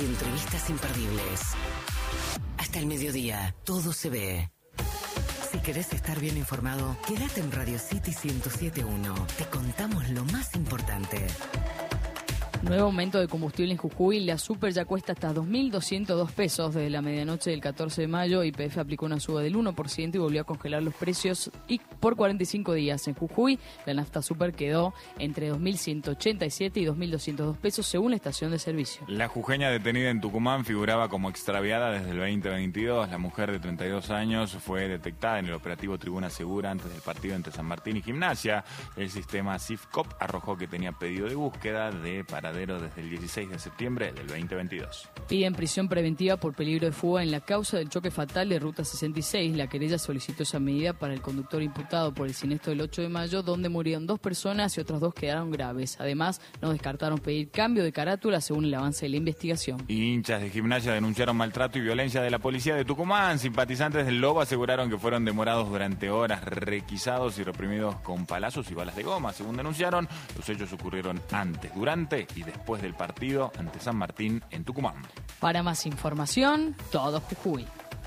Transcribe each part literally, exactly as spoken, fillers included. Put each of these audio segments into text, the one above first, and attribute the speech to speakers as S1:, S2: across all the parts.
S1: y entrevistas imperdibles. Hasta el mediodía, todo se ve. Si querés estar bien informado, quédate en Radio City ciento siete punto uno. Te contamos lo más importante.
S2: Nuevo aumento de combustible en Jujuy. La super ya cuesta hasta dos mil doscientos dos pesos desde la medianoche del catorce de mayo. Y P F aplicó una suba del uno por ciento y volvió a congelar los precios y por cuarenta y cinco días. En Jujuy, la nafta super quedó entre dos mil ciento ochenta y siete y dos mil doscientos dos pesos según la estación de servicio.
S3: La jujeña detenida en Tucumán figuraba como extraviada desde el veinte veintidós. La mujer de treinta y dos años fue detectada en el operativo Tribuna Segura antes del partido entre San Martín y Gimnasia. El sistema SIFCOP arrojó que tenía pedido de búsqueda de paradero desde el dieciséis de septiembre del veinte veintidós.
S2: Piden prisión preventiva por peligro de fuga en la causa del choque fatal de Ruta sesenta y seis. La querella solicitó esa medida para el conductor imputado por el siniestro del ocho de mayo, donde murieron dos personas y otras dos quedaron graves. Además, no descartaron pedir cambio de carátula según el avance de la investigación.
S3: Hinchas de Gimnasia denunciaron maltrato y violencia de la policía de Tucumán. Simpatizantes del Lobo aseguraron que fueron demorados durante horas, requisados y reprimidos con palazos y balas de goma. Según denunciaron, los hechos ocurrieron antes, durante y después del partido ante San Martín en Tucumán.
S2: Para más información, todo Jujuy.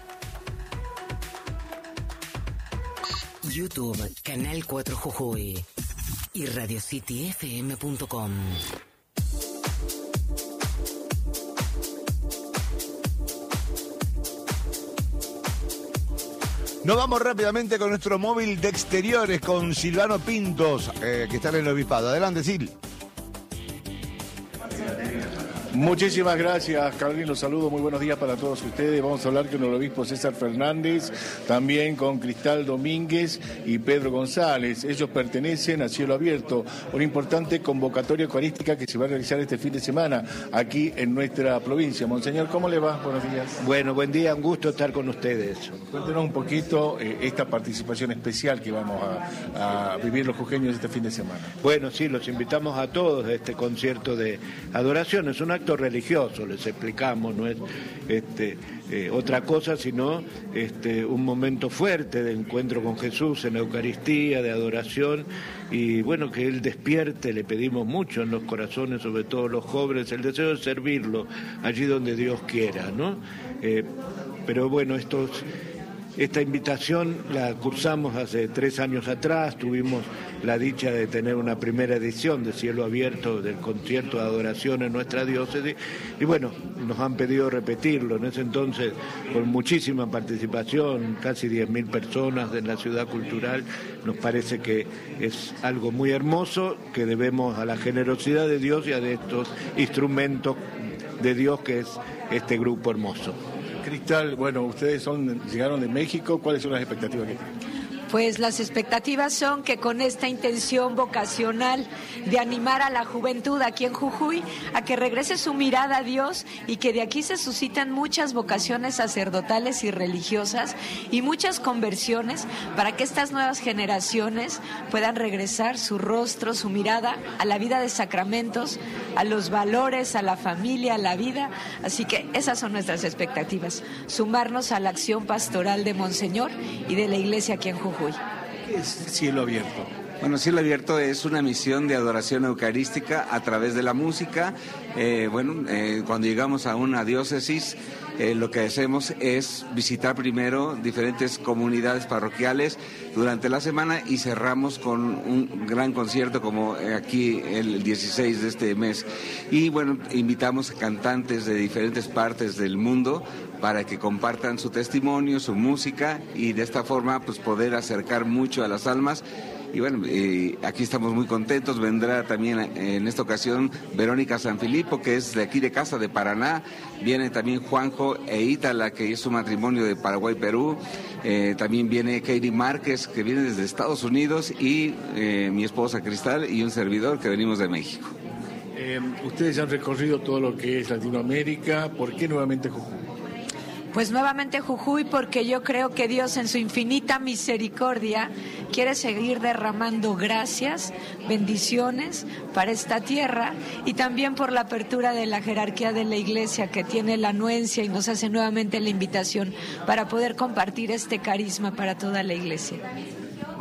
S1: YouTube, Canal cuatro Jujuy y radio city f m punto com.
S4: Nos vamos rápidamente con nuestro móvil de exteriores con Silvano Pintos, eh, que está en el obispado. Adelante, Sil.
S5: Muchísimas gracias, Carolina, los saludo, muy buenos días para todos ustedes. Vamos a hablar con el obispo César Fernández, también con Cristal Domínguez y Pedro González. Ellos pertenecen a Cielo Abierto, una importante convocatoria eucarística que se va a realizar este fin de semana aquí en nuestra provincia. Monseñor, ¿cómo le va? Buenos días.
S6: Bueno, buen día, un gusto estar con ustedes.
S5: Cuéntenos un poquito eh, esta participación especial que vamos a, a vivir los jujeños este fin de semana.
S6: Bueno, sí, los invitamos a todos a este concierto de adoración. Es un acto religioso, les explicamos, no es este, eh, otra cosa, sino este, un momento fuerte de encuentro con Jesús en la Eucaristía, de adoración, y bueno, que Él despierte, le pedimos mucho en los corazones, sobre todo los jóvenes, el deseo de servirlo allí donde Dios quiera, ¿no? Eh, pero bueno, estos... Esta invitación la cursamos hace tres años atrás, tuvimos la dicha de tener una primera edición de Cielo Abierto del concierto de adoración en nuestra diócesis y bueno, nos han pedido repetirlo, en ese entonces con muchísima participación, casi diez mil personas en la ciudad cultural, nos parece que es algo muy hermoso que debemos a la generosidad de Dios y a de estos instrumentos de Dios que es este grupo hermoso.
S5: Cristal, bueno, ustedes son llegaron de México, ¿cuáles son las expectativas que tienen?
S7: Pues las expectativas son que con esta intención vocacional de animar a la juventud aquí en Jujuy a que regrese su mirada a Dios y que de aquí se suscitan muchas vocaciones sacerdotales y religiosas y muchas conversiones para que estas nuevas generaciones puedan regresar su rostro, su mirada a la vida de sacramentos, a los valores, a la familia, a la vida. Así que esas son nuestras expectativas, sumarnos a la acción pastoral de Monseñor y de la Iglesia aquí en Jujuy.
S5: ¿Qué es Cielo Abierto?
S8: Bueno, Cielo Abierto es una misión de adoración eucarística a través de la música. Eh, bueno, eh, cuando llegamos a una diócesis, eh, lo que hacemos es visitar primero diferentes comunidades parroquiales durante la semana y cerramos con un gran concierto como aquí el dieciséis de este mes. Y bueno, invitamos a cantantes de diferentes partes del mundo para que compartan su testimonio, su música y de esta forma pues poder acercar mucho a las almas. Y bueno, eh, aquí estamos muy contentos. Vendrá también en esta ocasión Verónica Sanfilippo, que es de aquí de casa, de Paraná. Viene también Juanjo e Ítala, que es un matrimonio de Paraguay-Perú. Eh, también viene Katie Márquez, que viene desde Estados Unidos, y eh, mi esposa Cristal y un servidor que venimos de México.
S5: Eh, ustedes ya han recorrido todo lo que es Latinoamérica. ¿Por qué nuevamente Jujuy?
S7: Pues nuevamente Jujuy, porque yo creo que Dios en su infinita misericordia quiere seguir derramando gracias, bendiciones para esta tierra y también por la apertura de la jerarquía de la Iglesia que tiene la anuencia y nos hace nuevamente la invitación para poder compartir este carisma para toda la Iglesia.